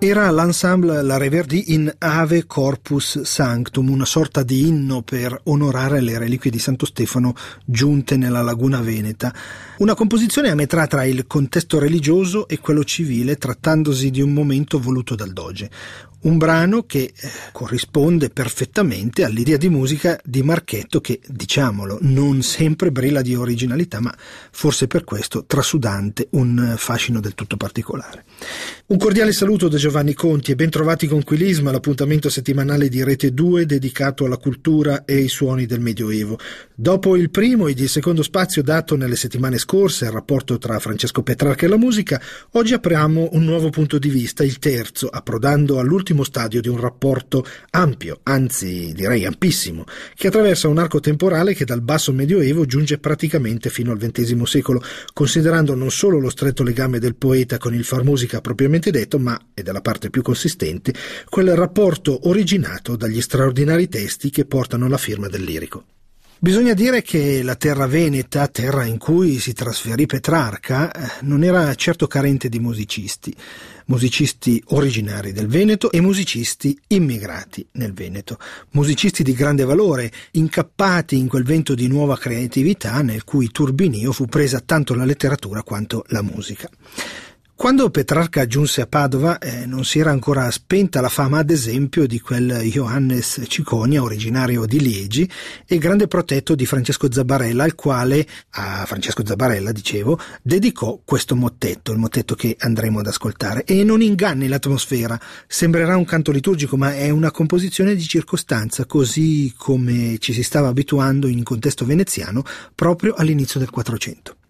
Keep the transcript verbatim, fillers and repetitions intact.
Era l'ensemble La Reverdy in Ave Corpus Sanctum, una sorta di inno per onorare le reliquie di Santo Stefano giunte nella laguna veneta. Una composizione a metà tra il contesto religioso e quello civile, trattandosi di un momento voluto dal Doge. Un brano che eh, corrisponde perfettamente all'idea di musica di Marchetto che, diciamolo, non sempre brilla di originalità, ma forse per questo trasudante un fascino del tutto particolare. Un cordiale saluto da Giovanni Conti e ben trovati con Quilisma, l'appuntamento settimanale di Rete due dedicato alla cultura e ai suoni del Medioevo. Dopo il primo ed il secondo spazio dato nelle settimane scorse al rapporto tra Francesco Petrarca e la musica, oggi apriamo un nuovo punto di vista, il terzo, approdando all'ultimo stadio di un rapporto ampio, anzi direi ampissimo, che attraversa un arco temporale che dal basso medioevo giunge praticamente fino al ventesimo secolo, considerando non solo lo stretto legame del poeta con il far musica propriamente detto, ma, ed è la parte più consistente, quel rapporto originato dagli straordinari testi che portano la firma del lirico. Bisogna dire che la terra veneta, terra in cui si trasferì Petrarca, non era certo carente di musicisti, musicisti originari del Veneto e musicisti immigrati nel Veneto, musicisti di grande valore, incappati in quel vento di nuova creatività nel cui turbinio fu presa tanto la letteratura quanto la musica. Quando Petrarca giunse a Padova eh, non si era ancora spenta la fama, ad esempio, di quel Johannes Ciconia, originario di Liegi e grande protetto di Francesco Zabbarella, al quale, a Francesco Zabbarella, dicevo, dedicò questo mottetto, il mottetto che andremo ad ascoltare. E non inganni l'atmosfera, sembrerà un canto liturgico, ma è una composizione di circostanza, così come ci si stava abituando in contesto veneziano proprio all'inizio del Quattrocento.